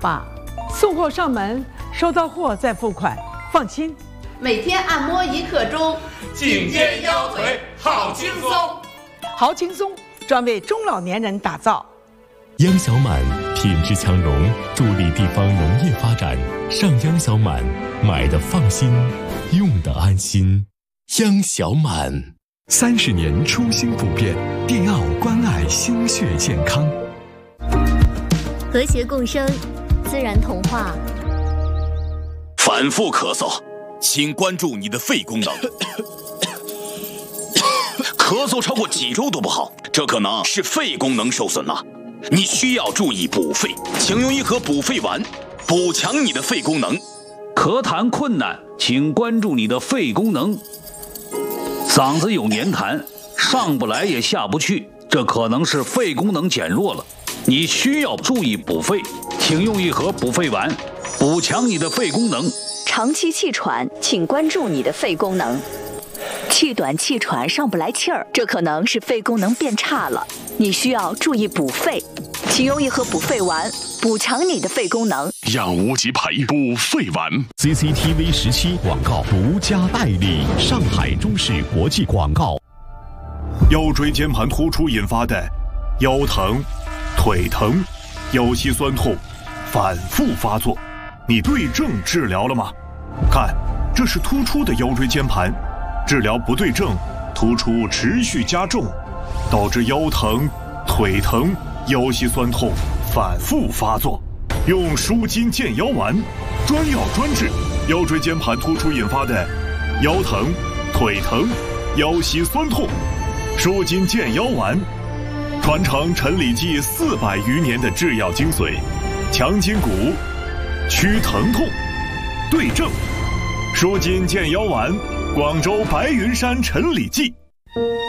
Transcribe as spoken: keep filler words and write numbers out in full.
吧，送货上门，收到货再付款，放心。 每天按摩一刻钟， 颈肩腰腿好轻松， 好轻松，专为中老年人打造。 央小满品质强农，助力地方农业发展。上央小满，买的放心，用的安心。央小满， 三十年初心不变，迪奥关爱心血健康。 和谐共生，自然童话。 反复咳嗽，请关注你的肺功能。咳嗽超过几周都不好，这可能是肺功能受损了。你需要注意补肺，请用一盒补肺丸，补强你的肺功能。 咳痰困难，请关注你的肺功能。嗓子有黏痰，上不来也下不去，这可能是肺功能减弱了。你需要注意补肺，请用一盒补肺丸，补强你的肺功能。 长期气喘，请关注你的肺功能。气短气喘上不来气儿，这可能是肺功能变差了，你需要注意补肺，请用一盒补肺丸，补强你的肺功能。 让无极培补肺丸。 C C T V 十七广告独家代理，上海中视国际广告。 腰椎间盘突出引发的腰疼、腿疼、腰膝酸痛反复发作，你对症治疗了吗？看，这是突出的腰椎间盘。治疗不对症，突出持续加重，导致腰疼、腿疼、腰膝酸痛反复发作。用舒筋健腰丸，专药专治腰椎间盘突出引发的腰疼、腿疼、腰膝酸痛。舒筋健腰丸，传承陈李济四百余年的制药精髓，强筋骨，祛疼痛，对症。舒筋健腰丸。广州白云山陈李济。